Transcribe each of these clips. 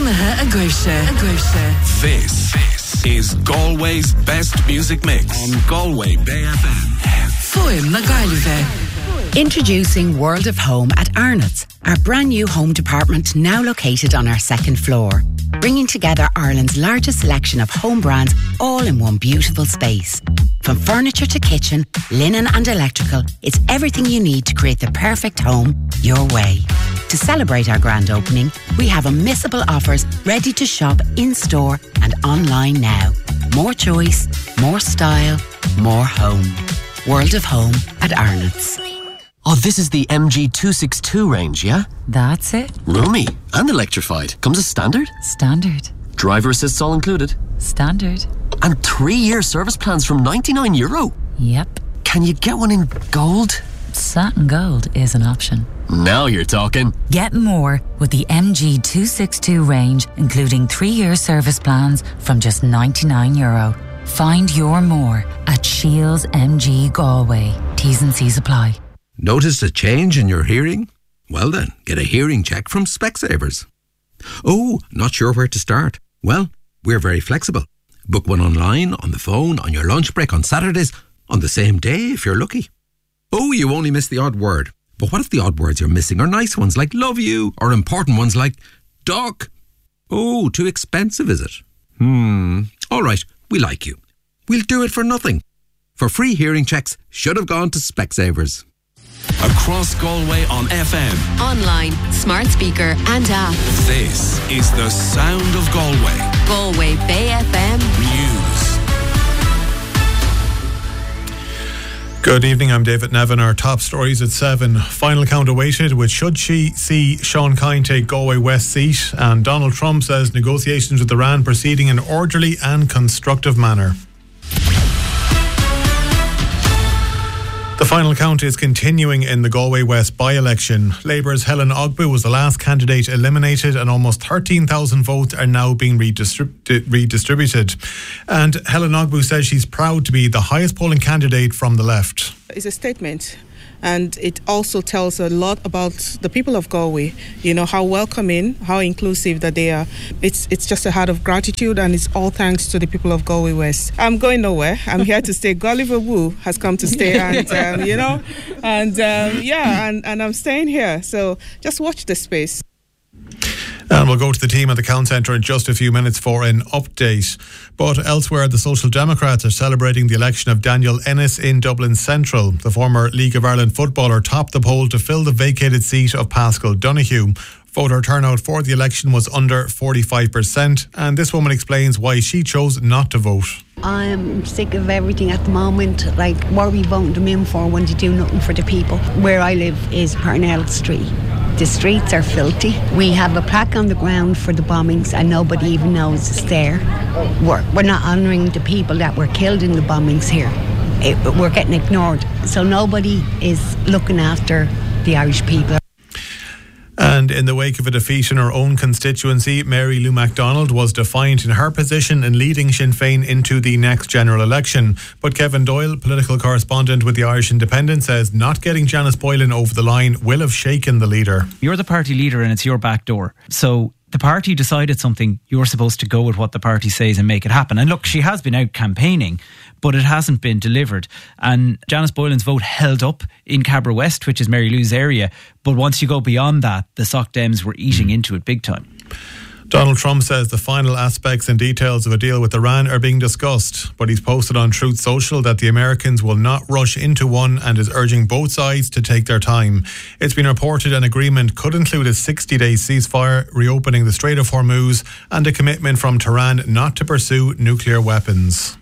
Bunaha Agosha. This is Galway's best music mix on Galway Bay FM. Foim na Gaillimhe. Introducing World of Home at Arnott's, our brand new home department now located on our second floor, bringing together Ireland's largest selection of home brands all in one beautiful space. From furniture to kitchen, linen and electrical, it's everything you need to create the perfect home your way. To celebrate our grand opening, we have unmissable offers ready to shop in-store and online now. More choice, more style, more home. World of Home at Arnott's. Oh, this is the MG 262 range, yeah? That's it. Roomy and electrified. Comes as standard? Standard. Driver assists all included? Standard. And 3-year service plans from €99? Yep. Can you get one in gold? Satin gold is an option. Now you're talking. Get more with the MG 262 range, including 3-year service plans from just €99. Find your more at Shields MG Galway. T's and C's apply. Noticed a change in your hearing? Well then, get a hearing check from Specsavers. Oh, not sure where to start? Well, we're very flexible. Book one online, on the phone, on your lunch break, on Saturdays, on the same day if you're lucky. Oh, you only miss the odd word. But what if the odd words you're missing are nice ones like love you, or important ones like duck? Oh, too expensive, is it? All right, we like you. We'll do it for nothing. For free hearing checks, should have gone to Specsavers. Across Galway on FM, online, smart speaker and app. This is the sound of Galway. Galway Bay FM News. Good evening, I'm David Nevin. Our top stories at 7. Final count awaited, with should she see Sean Kine take Galway West seat, and Donald Trump says negotiations with Iran proceeding in an orderly and constructive manner. The final count is continuing in the Galway West by-election. Labour's Helen Ogbu was the last candidate eliminated, and almost 13,000 votes are now being redistributed. And Helen Ogbu says she's proud to be the highest polling candidate from the left. It's a statement, and it also tells a lot about the people of Galway, you know, how welcoming, how inclusive that they are. It's just a heart of gratitude, and it's all thanks to the people of Galway West. I'm going nowhere. I'm here to stay. Gulliver Wu has come to stay, and and I'm staying here. So just watch this space. And we'll go to the team at the Count Centre in just a few minutes for an update. But elsewhere, the Social Democrats are celebrating the election of Daniel Ennis in Dublin Central. The former League of Ireland footballer topped the poll to fill the vacated seat of Pascal Donoghue. Voter turnout for the election was under 45%, and this woman explains why she chose not to vote. I'm sick of everything at the moment. Like, what are we voting them in for when they do nothing for the people? Where I live is Parnell Street. The streets are filthy. We have a plaque on the ground for the bombings and nobody even knows it's there. We're not honouring the people that were killed in the bombings here. We're getting ignored. So nobody is looking after the Irish people. And in the wake of a defeat in her own constituency, Mary Lou MacDonald was defiant in her position in leading Sinn Féin into the next general election. But Kevin Doyle, political correspondent with the Irish Independent, says not getting Janice Boylan over the line will have shaken the leader. You're the party leader and it's your back door. So the party decided something, you're supposed to go with what the party says and make it happen. And look, she has been out campaigning, but it hasn't been delivered. And Janice Boylan's vote held up in Cabra West, which is Mary Lou's area. But once you go beyond that, the Soc Dems were eating into it big time. Donald Trump says the final aspects and details of a deal with Iran are being discussed, but he's posted on Truth Social that the Americans will not rush into one and is urging both sides to take their time. It's been reported an agreement could include a 60-day ceasefire, reopening the Strait of Hormuz, and a commitment from Tehran not to pursue nuclear weapons.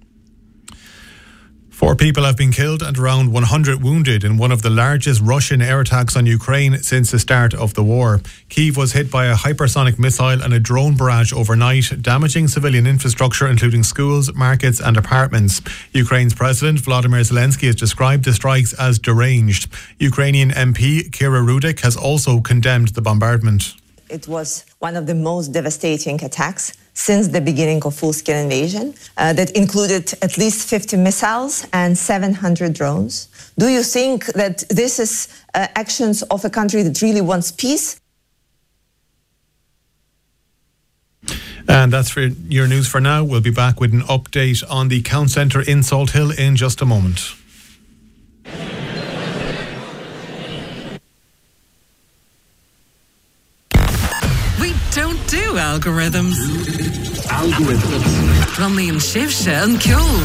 4 people have been killed and around 100 wounded in one of the largest Russian air attacks on Ukraine since the start of the war. Kyiv was hit by a hypersonic missile and a drone barrage overnight, damaging civilian infrastructure including schools, markets and apartments. Ukraine's President Volodymyr Zelensky has described the strikes as deranged. Ukrainian MP Kira Rudik has also condemned the bombardment. It was one of the most devastating attacks since the beginning of full-scale invasion that included at least 50 missiles and 700 drones. Do you think that this is actions of a country that really wants peace? And that's for your news for now. We'll be back with an update on the Count Centre in Salt Hill in just a moment. We don't do algorithms. Run the Shivsha and Cool.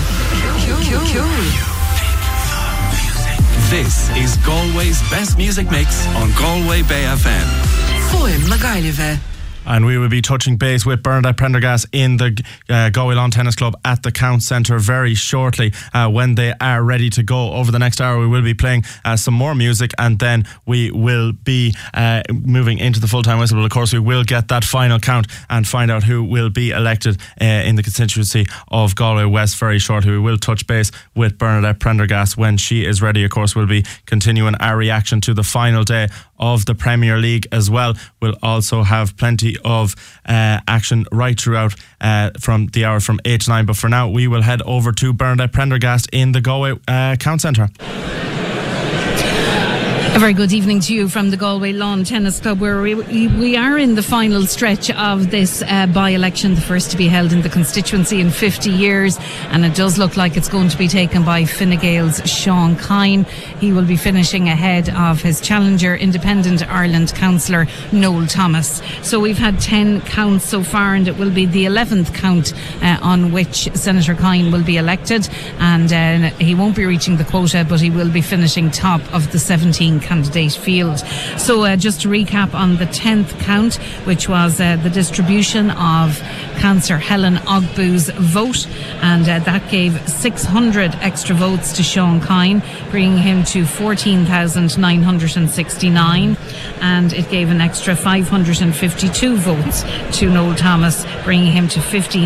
This is Galway's best music mix on Galway Bay FM. Foim na Gaillimhe. And we will be touching base with Bernadette Prendergast in the Galway Lawn Tennis Club at the Count Centre very shortly when they are ready to go. Over the next hour we will be playing some more music, and then we will be moving into the full-time whistle. But of course we will get that final count and find out who will be elected in the constituency of Galway West very shortly. We will touch base with Bernadette Prendergast when she is ready. Of course we'll be continuing our reaction to the final day of the Premier League as well. We'll also have plenty of action right throughout from the hour from 8 to 9. But for now, we will head over to Bernadette Prendergast in the Galway Count Centre. A very good evening to you from the Galway Lawn Tennis Club, where we are in the final stretch of this by-election, the first to be held in the constituency in 50 years, and it does look like it's going to be taken by Fine Gael's Sean Kine. He will be finishing ahead of his challenger, Independent Ireland councillor Noel Thomas. So we've had 10 counts so far, and it will be the 11th count on which Senator Kine will be elected, and he won't be reaching the quota, but he will be finishing top of the 17 candidate field. So just to recap on the 10th count, which was the distribution of Councillor Helen Ogbu's vote, and that gave 600 extra votes to Sean Kine, bringing him to 14,969, and it gave an extra 552 votes to Noel Thomas, bringing him to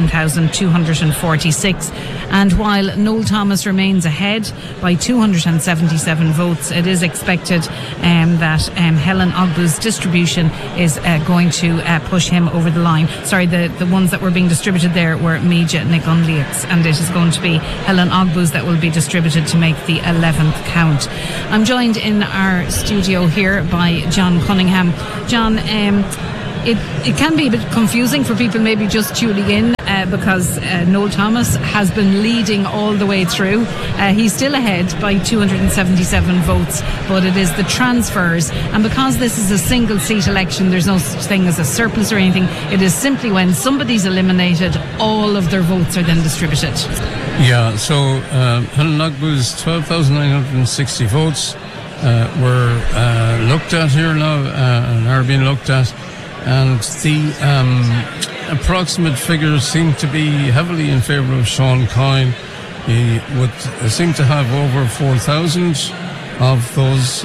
15,246. And while Noel Thomas remains ahead by 277 votes, it is expected that Helen Ogbu's distribution is going to push him over the line. Sorry, the ones that were being distributed there were Meja Nigonliaks, and it is going to be Helen Ogbu's that will be distributed to make the 11th count. I'm joined in our studio here by John Cunningham. John, it can be a bit confusing for people maybe just tuning in because Noel Thomas has been leading all the way through. He's still ahead by 277 votes, but it is the transfers, and because this is a single seat election, there's no such thing as a surplus or anything. It is simply when somebody's eliminated, all of their votes are then distributed. Yeah, so Helen Ogbu's 12,960 votes were looked at here now and are being looked at, and the approximate figures seem to be heavily in favour of Sean Kine. He would seem to have over 4,000 of those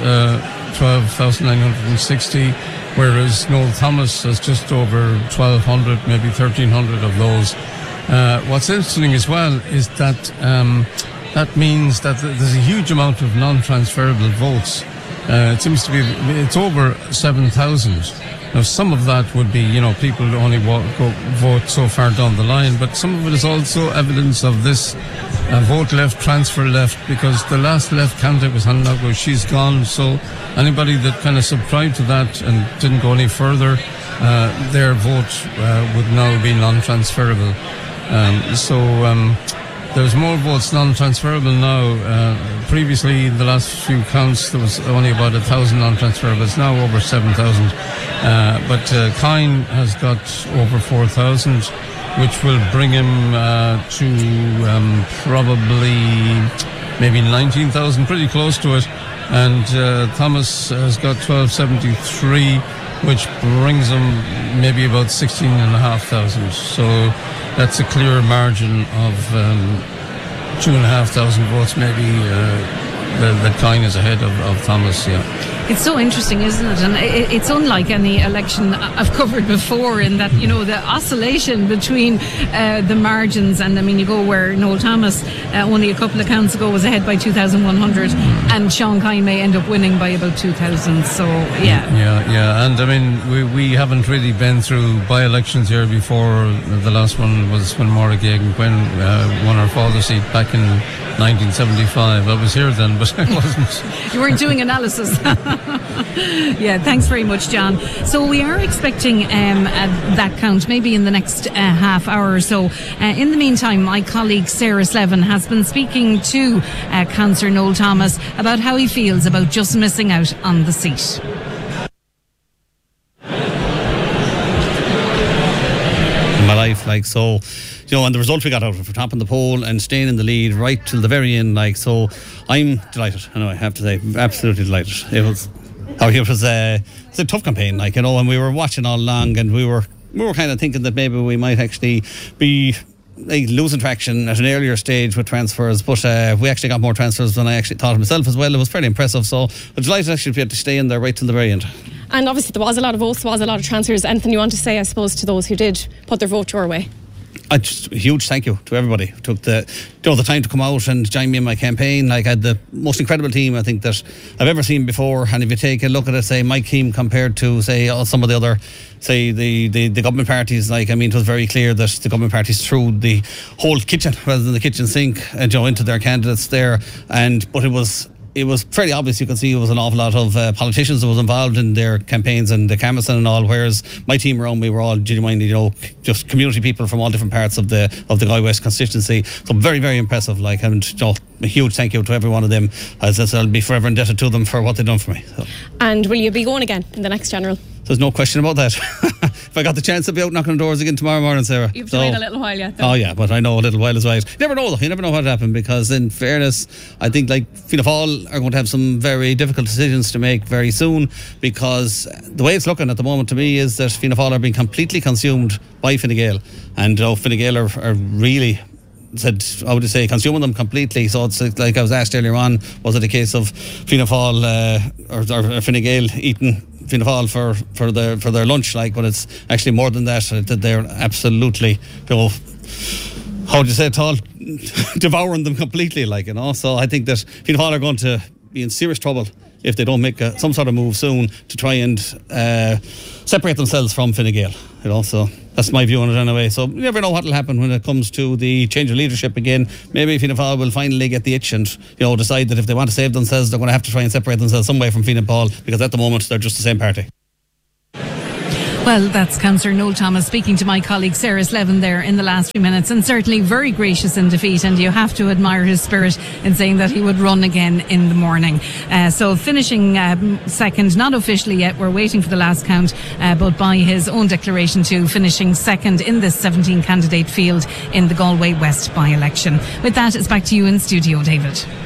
12,960, whereas Noel Thomas has just over 1,200, maybe 1,300 of those. What's interesting as well is that that means that there's a huge amount of non-transferable votes. It seems to be, it's over 7,000. Now, some of that would be, people who only vote so far down the line, but some of it is also evidence of this vote left, transfer left, because the last left candidate was Helen Ogbu. She's gone, so anybody that kind of subscribed to that and didn't go any further, their vote would now be non-transferable. There's more votes non-transferable now. Previously, in the last few counts, there was only about 1,000 non-transferables. Now over 7,000. But Kine has got over 4,000, which will bring him to probably maybe 19,000, pretty close to it. And Thomas has got 1,273, which brings him maybe about 16,500. So that's a clear margin of 2,500 votes, maybe, that Kine is ahead of Thomas, yeah. It's so interesting, isn't it? And it's unlike any election I've covered before in that, the oscillation between the margins. And I mean, you go where Noel Thomas only a couple of counts ago was ahead by 2,100, and Sean Kine may end up winning by about 2,000. So, yeah. Yeah. And I mean, we haven't really been through by-elections here before. The last one was when Maura Geoghegan won her father seat back in 1975. I was here then, but I wasn't. You weren't doing analysis. Yeah, thanks very much, John. So we are expecting that count maybe in the next half hour or so. In the meantime, my colleague Sarah Slevin has been speaking to Councillor Noel Thomas about how he feels about just missing out on the seat. My life, like, so, you know, and the result we got out of it, for topping the poll and staying in the lead right till the very end, like, so I'm delighted. I know, I have to say, absolutely delighted. It was a tough campaign, like, you know, and we were watching all along, and we were kind of thinking that maybe we might actually be like losing traction at an earlier stage with transfers, but we actually got more transfers than I actually thought myself as well. It was fairly impressive, so I'm delighted actually to be able to stay in there right till the very end. And obviously there was a lot of votes, there was a lot of transfers. Anything you want to say, I suppose, to those who did put their vote your way? Just a huge thank you to everybody who took the time to come out and join me in my campaign. Like, I had the most incredible team, I think, that I've ever seen before. And if you take a look at it, say, my team compared to, say, some of the other, say, the government parties, like, I mean, it was very clear that the government parties threw the whole kitchen rather than the kitchen sink into their candidates there. But it was fairly obvious. You could see it was an awful lot of politicians that was involved in their campaigns and the canvassing and all, whereas my team around me were all genuinely, you know, just community people from all different parts of the Galway West constituency. So very, very impressive, like, and, you know, a huge thank you to every one of them, as I'll be forever indebted to them for what they've done for me. So. And will you be going again in the next general? There's no question about that. If I got the chance to be out knocking on doors again tomorrow morning, Sarah. You've to wait a little while yet, though. Oh yeah, but I know a little while is right. You never know, though. You never know what happened, because in fairness, I think, like, Fianna Fáil are going to have some very difficult decisions to make very soon, because the way it's looking at the moment to me is that Fianna Fáil are being completely consumed by Fine Gael, and Fine Gael are really consuming them completely. So it's like I was asked earlier on, was it a case of Fianna Fáil or Fine Gael eating Fianna Fáil for their lunch, like? But it's actually more than that. That they're absolutely, you know, how do you say it, all devouring them completely, like, you know. So I think that Fianna Fáil are going to be in serious trouble if they don't make some sort of move soon to try and separate themselves from Fine Gael, you know. So that's my view on it anyway. So you never know what will happen when it comes to the change of leadership again. Maybe Fianna Fáil will finally get the itch and, you know, decide that if they want to save themselves, they're going to have to try and separate themselves some way from Fianna Fáil, because at the moment they're just the same party. Well, that's Councillor Noel Thomas speaking to my colleague Sarah Slevin there in the last few minutes, and certainly very gracious in defeat, and you have to admire his spirit in saying that he would run again in the morning. So finishing second, not officially yet, we're waiting for the last count, but by his own declaration to finishing second in this 17 candidate field in the Galway West by-election. With that, it's back to you in studio, David.